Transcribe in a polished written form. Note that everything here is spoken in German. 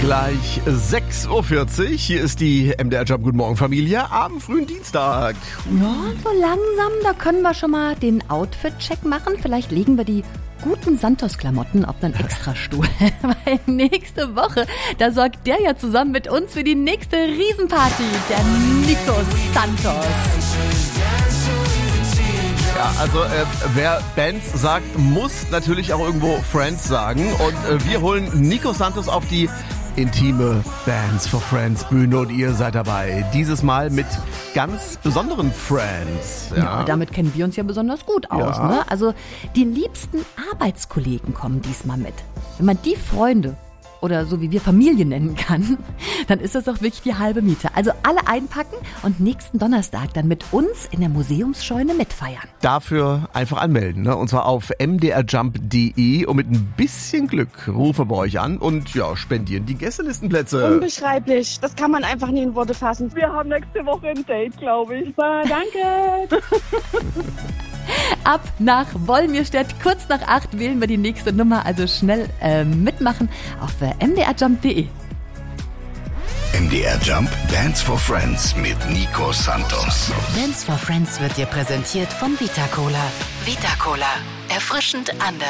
Gleich 6.40 Uhr. Hier ist die MDR Jump Guten Morgen Familie am frühen Dienstag. Ja, so langsam, da können wir schon mal den Outfit-Check machen. Vielleicht legen wir die guten Santos-Klamotten auf einen Extrastuhl. Weil nächste Woche, da sorgt der ja zusammen mit uns für die nächste Riesenparty. Der Nico Santos. Ja, also wer Bands sagt, muss natürlich auch irgendwo Friends sagen. Und wir holen Nico Santos auf die intime Bands for Friends Bühne und ihr seid dabei. Dieses Mal mit ganz besonderen Friends. Ja, damit kennen wir uns ja besonders gut aus. Ja. Ne? Also die liebsten Arbeitskollegen kommen diesmal mit. Wenn man die Freunde oder so wie wir Familie nennen kann, dann ist das doch wirklich die halbe Miete. Also alle einpacken und nächsten Donnerstag dann mit uns in der Museumsscheune mitfeiern. Dafür einfach anmelden, ne? Und zwar auf mdrjump.de und mit ein bisschen Glück rufen wir euch an und ja, spendieren die Gästelistenplätze. Unbeschreiblich. Das kann man einfach nie in Worte fassen. Wir haben nächste Woche ein Date, glaube ich. Danke. Ab nach Wolmirstedt, kurz nach 8 wählen wir die nächste Nummer, also schnell mitmachen auf mdrjump.de. MDR Jump Dance for Friends mit Nico Santos. Dance for Friends wird dir präsentiert von Vita Cola. Vita Cola. Erfrischend anders.